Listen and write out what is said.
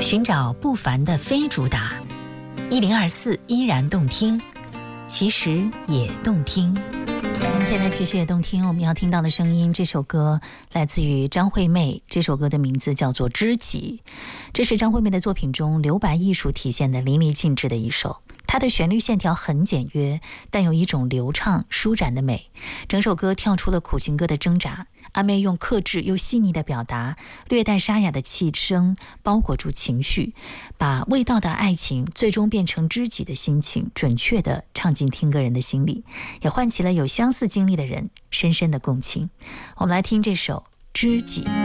寻找不凡的非主打，1024依然动听，其实也动听。 今天的其实也动听，我们要听到的声音，这首歌来自于张惠妹，这首歌的名字叫做《知己》，这是张惠妹的作品中留白艺术体现的淋漓尽致的一首。它的旋律线条很简约，但有一种流畅舒展的美。整首歌跳出了苦情歌的挣扎，阿妹用克制又细腻的表达，略带沙哑的气声包裹住情绪，把未到的爱情最终变成知己的心情准确地唱进听歌人的心里，也唤起了有相似经历的人深深的共情。我们来听这首《知己》。